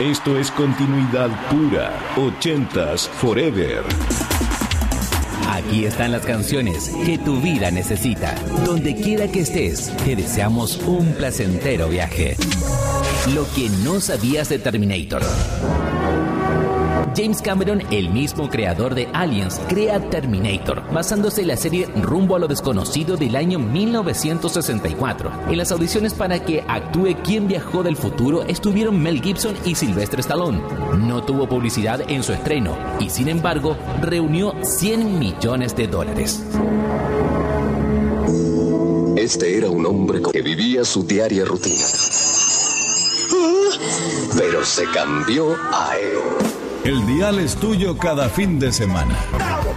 Esto es continuidad pura. 80s Forever. Aquí están las canciones que tu vida necesita. Donde quiera que estés, te deseamos un placentero viaje. Lo que no sabías de Terminator. James Cameron, el mismo creador de Aliens, crea Terminator, basándose en la serie Rumbo a lo Desconocido del año 1964. En las audiciones para que actúe quien viajó del futuro estuvieron Mel Gibson y Sylvester Stallone. No tuvo publicidad en su estreno y, sin embargo, reunió $100 millones. Este era un hombre que vivía su diaria rutina. Pero se cambió a él. El dial es tuyo cada fin de semana.